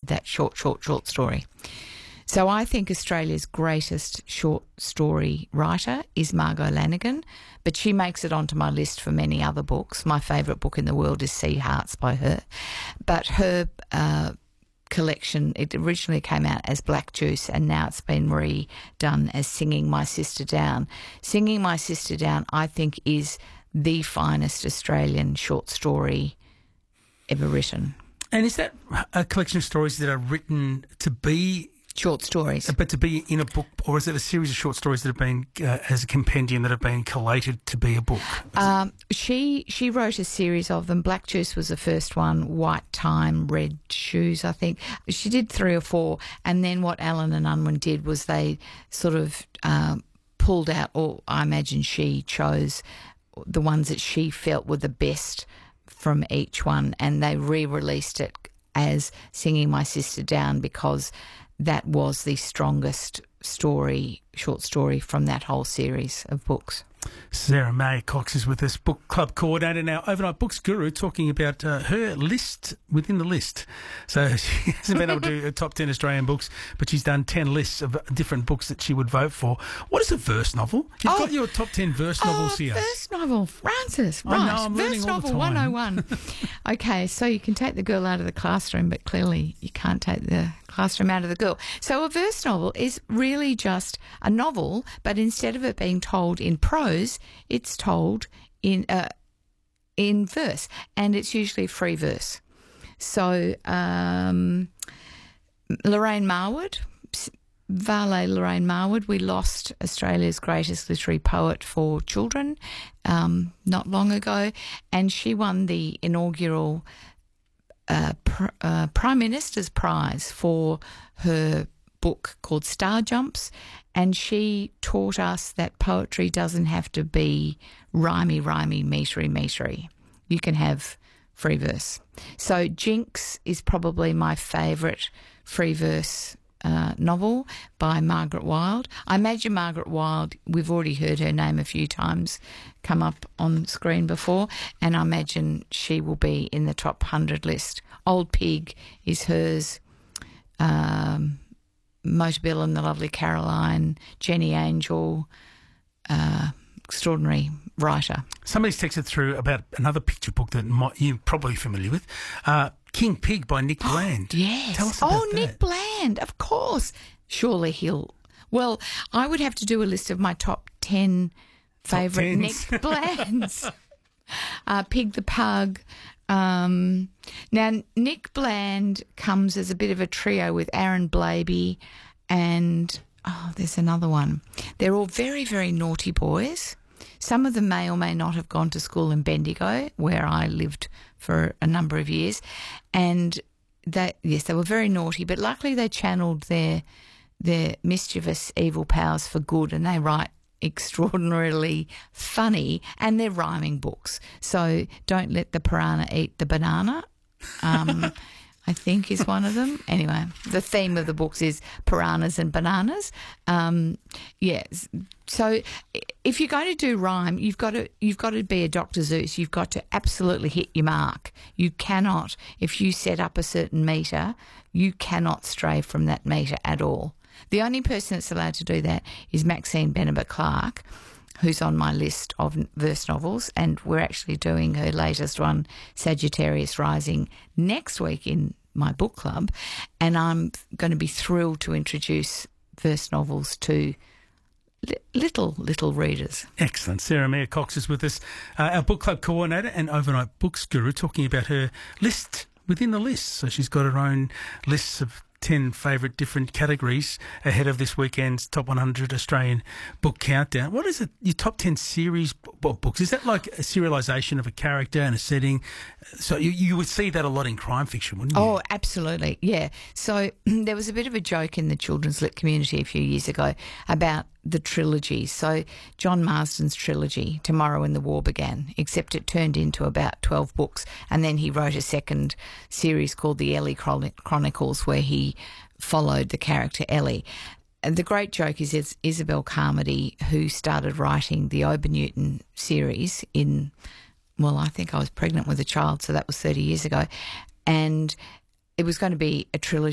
that short story. So I think Australia's greatest short story writer is Margot Lanigan, but she makes it onto my list for many other books. My favourite book in the world is Sea Hearts by her. But her collection, it originally came out as Black Juice and now it's been redone as Singing My Sister Down. Singing My Sister Down, I think, is the finest Australian short story ever written. And is that a collection of stories that are written to be short stories, but to be in a book, or is it a series of short stories that have been as a compendium that have been collated to be a book? She wrote a series of them. Black Juice was the first one. White Time, Red Shoes, I think. She did 3 or 4, and then what Allen and Unwin did was they sort of pulled out, or I imagine she chose the ones that she felt were the best from each one, and they re-released it as Singing My Sister Down because that was the strongest short story from that whole series of books. Sarah May Cox is with us, book club coordinator, now Overnight Books Guru, talking about her list within the list. So she hasn't been able to do a top 10 Australian books, but she's done 10 lists of different books that she would vote for. What is a verse novel? You've got your top 10 verse novels here. Verse novel, Francis. Right. I know, I'm verse learning all the novel time. 101. Okay, so you can take the girl out of the classroom, but clearly you can't take the classroom out of the girl. So a verse novel is really just a novel, but instead of it being told in prose, it's told in verse, and it's usually free verse. So Lorraine Marwood, Vale Lorraine Marwood, we lost Australia's greatest literary poet for children not long ago, and she won the inaugural Prime Minister's Prize for her book called Star Jumps, and she taught us that poetry doesn't have to be rhymey, metery. You can have free verse. So Jinx is probably my favourite free verse novel by Margaret Wilde. I imagine Margaret Wilde, we've already heard her name a few times come up on screen before, and I imagine she will be in the top 100 list. Old Pig is hers. Motor Bill and the Lovely Caroline, Jenny Angel, extraordinary writer. Somebody's texted through about another picture book that you're probably familiar with, King Pig by Nick Bland. Yes. Tell us about that. Nick Bland, of course. Surely he'll... Well, I would have to do a list of my top 10 favourite Nick Blands. Pig the Pug. Now, Nick Bland comes as a bit of a trio with Aaron Blabey and, there's another one. They're all very, very naughty boys. Some of them may or may not have gone to school in Bendigo, where I lived for a number of years. And they were very naughty, but luckily they channeled their mischievous evil powers for good, and they write extraordinarily funny, and they're rhyming books. So Don't Let the Piranha Eat the Banana, I think is one of them. Anyway, the theme of the books is piranhas and bananas. Yes. So if you're going to do rhyme, you've got to be a Dr. Seuss. You've got to absolutely hit your mark. You cannot, if you set up a certain metre, you cannot stray from that metre at all. The only person that's allowed to do that is Maxine Benebit-Clark, who's on my list of verse novels, and we're actually doing her latest one, Sagittarius Rising, next week in my book club, and I'm going to be thrilled to introduce verse novels to little readers. Excellent. Sarah Mia Cox is with us, our book club coordinator and Overnight Books Guru, talking about her list within the list. So she's got her own lists of 10 favourite different categories ahead of this weekend's Top 100 Australian Book Countdown. What is it, your top 10 series books? Is that like a serialisation of a character and a setting? So you would see that a lot in crime fiction, wouldn't you? Oh, absolutely, yeah. So there was a bit of a joke in the children's lit community a few years ago about the trilogy. So John Marsden's trilogy, Tomorrow When the War Began, except it turned into about 12 books, and then he wrote a second series called the Ellie Chronicles, where he followed the character Ellie. And the great joke is Isabel Carmody, who started writing the Ober-Newton series in, well, I think I was pregnant with a child, so that was 30 years ago, and it was going to be a trilogy